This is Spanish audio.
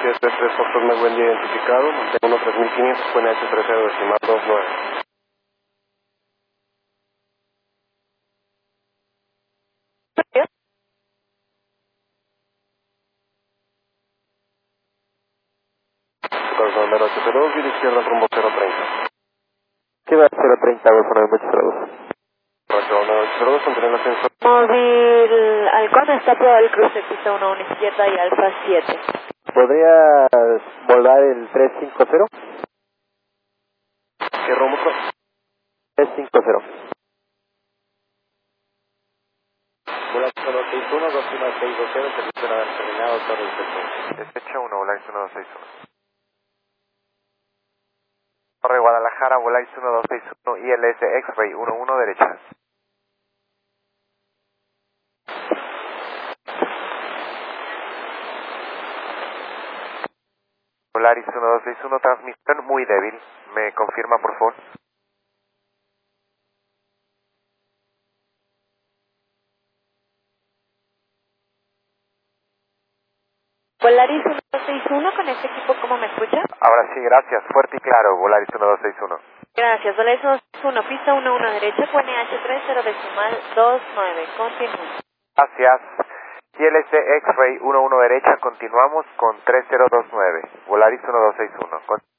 1033 Foxtrot Mike, buen día identificado. Mantengo 3500, QNH 30 decimal 29. Corazón 082, vía izquierda rumbo 030. Sí, va 030, Golfo 9, muchas gracias. Corazón 082, contener el ascenso. Móvil Halcón está aprobado el cruce, pista 11 izquierda y Alfa 7. ¿Podría volar el 350? ¿Qué rumbo? 350. Volar 161, 21620, servicio de haber terminado, torre de inspección. Despecha 1, volar 1261. Torre Guadalajara, volar 1261, ILS X-Ray 11 derecha. Polaris 1261, transmisión muy débil. ¿Me confirma, por favor? Polaris 1261, con este equipo, ¿cómo me escucha? Ahora sí, gracias. Fuerte y claro, Polaris 1261. Gracias, Polaris 1261, pista 11 derecha, QNH 30 decimal 29, continúa. Gracias. ILS X-Ray 11 derecha, continuamos con 3029. Volaris 1261.